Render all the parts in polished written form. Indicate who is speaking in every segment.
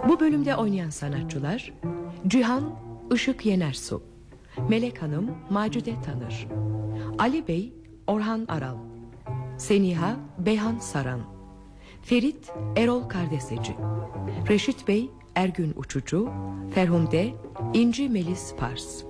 Speaker 1: Bu bölümde oynayan sanatçılar: Cihan Işık Yenersu, Melek Hanım Macide Tanır, Ali Bey Orhan Aral, Seniha Beyhan Saran, Ferit Erol Kardeseci, Reşit Bey Ergün Uçucu, Ferhunde İnci Melis Pars.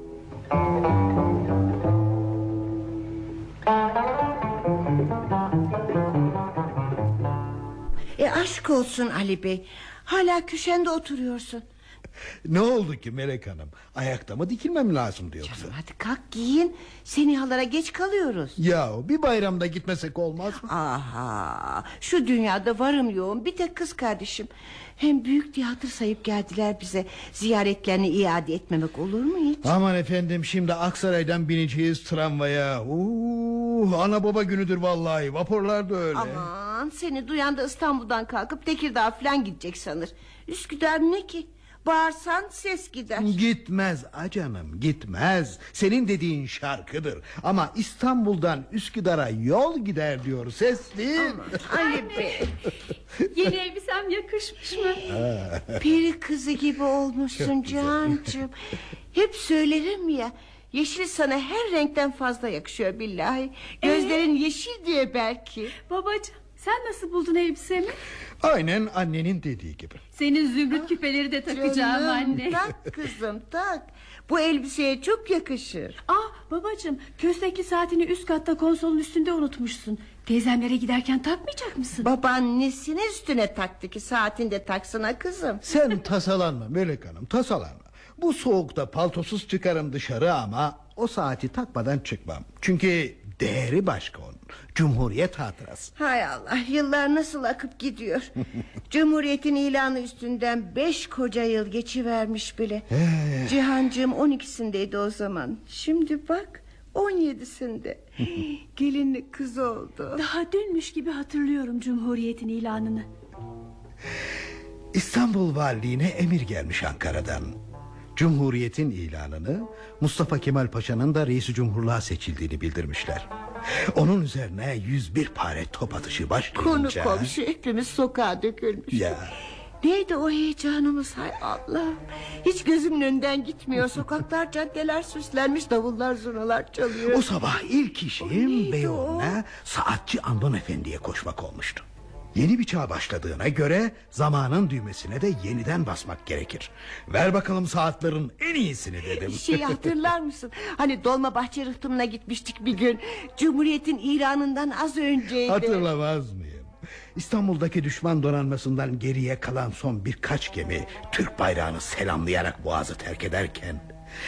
Speaker 2: Aşk olsun Ali Bey, hala köşende oturuyorsun.
Speaker 3: Ne oldu ki Melek Hanım? Ayakta mı dikilmem lazımdı yoksa?
Speaker 2: Canım, hadi kalk giyin. Senihalara geç kalıyoruz.
Speaker 3: Ya bir bayramda gitmesek olmaz mı?
Speaker 2: Aha, şu dünyada varım yoğun bir tek kız kardeşim. Hem büyük diye hatır sayıp geldiler bize. Ziyaretlerini iade etmemek olur mu hiç?
Speaker 3: Aman efendim, şimdi Aksaray'dan bineceğiz tramvaya. Ana baba günüdür vallahi, vapurlar da öyle.
Speaker 2: Aman, seni duyan da İstanbul'dan kalkıp Tekirdağ falan gidecek sanır. Üsküdar ne ki? Bağırsan ses gider.
Speaker 3: Gitmez acanım, gitmez. Senin dediğin şarkıdır. Ama İstanbul'dan Üsküdar'a yol gider diyor sesli.
Speaker 2: Ali Bey,
Speaker 4: yeni elbisem yakışmış mı?
Speaker 2: peri kızı gibi olmuşsun Cancığım. Hep söylerim ya, yeşil sana her renkten fazla yakışıyor billahi. Gözlerin yeşil diye belki.
Speaker 4: Babacığım, sen nasıl buldun elbisemi?
Speaker 3: Aynen annenin dediği gibi.
Speaker 4: Senin zümrüt küpeleri de takacağım
Speaker 2: Canım,
Speaker 4: anne.
Speaker 2: tak kızım tak. Bu elbiseye çok yakışır.
Speaker 4: Babacığım, köstekli saatini üst katta konsolun üstünde unutmuşsun. Teyzemlere giderken takmayacak mısın?
Speaker 2: Baban nesine üstüne taktı ki, saatinde taksana kızım.
Speaker 3: Sen tasalanma Melek Hanım, tasalanma. Bu soğukta paltosuz çıkarım dışarı ama o saati takmadan çıkmam. Çünkü değeri başka onun. Cumhuriyet hatırası.
Speaker 2: Hay Allah, yıllar nasıl akıp gidiyor. Cumhuriyetin ilanı üstünden 5 koca yıl geçivermiş bile. Cihancığım 12'sindeydi o zaman. Şimdi bak 17'sinde. Gelinlik kız oldu.
Speaker 4: Daha dünmüş gibi hatırlıyorum Cumhuriyet'in ilanını.
Speaker 3: İstanbul Valiliğine emir gelmiş Ankara'dan. Cumhuriyetin ilanını, Mustafa Kemal Paşa'nın da reisi cumhurluğa seçildiğini bildirmişler. Onun üzerine 101 pare top atışı başlayınca...
Speaker 2: Konu komşu hepimiz sokağa dökülmüş.
Speaker 3: Ya.
Speaker 2: Neydi o heyecanımız, hay Allah. Hiç gözümün önünden gitmiyor. Sokaklar, caddeler süslenmiş, davullar zurnalar çalıyor.
Speaker 3: O sabah ilk işim
Speaker 2: neydi
Speaker 3: Beyoğlu'na saatçi Andon Efendi'ye koşmak olmuştu. Yeni bir çağ başladığına göre zamanın düğmesine de yeniden basmak gerekir. Ver bakalım saatlerin en iyisini dedim.
Speaker 2: Şeyi hatırlar mısın? Hani Dolmabahçe rıhtımına gitmiştik bir gün. Cumhuriyet'in ilanından az önceydi.
Speaker 3: Hatırlamaz mıyım? İstanbul'daki düşman donanmasından geriye kalan son birkaç gemi Türk bayrağını selamlayarak boğazı terk ederken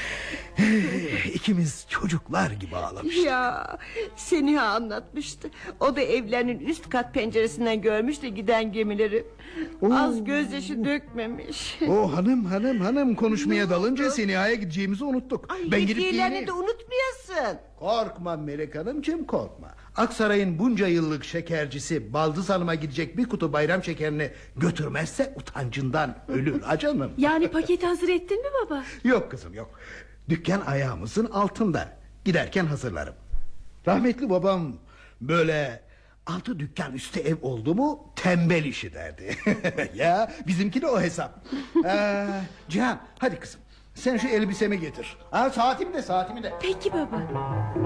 Speaker 3: ikimiz çocuklar gibi ağlamıştık.
Speaker 2: Ya, Seniha anlatmıştı. O da evlerinin üst kat penceresinden görmüş de giden gemileri. Az gözyaşı dökmemiş.
Speaker 3: O hanım konuşmaya dalınca Seniha'ya gideceğimizi unuttuk.
Speaker 2: Ay,
Speaker 3: Ben gidip
Speaker 2: hediyelerini
Speaker 3: giyineyim.
Speaker 2: de unutmayasın.
Speaker 3: Korkma Melek Hanımcığım, korkma. Aksaray'ın bunca yıllık şekercisi Baldız Hanım'a gidecek bir kutu bayram şekerini götürmezse utancından ölür acanım.
Speaker 4: Yani paketi hazır ettin mi baba?
Speaker 3: Yok kızım, yok. Dükkan ayağımızın altında. Giderken hazırlarım. Rahmetli babam böyle 6 dükkan üstü ev oldu mu tembel işi derdi. Ya bizimki de o hesap. Cihan, hadi kızım, sen şu elbisemi getir. Saatimi de.
Speaker 4: Peki baba.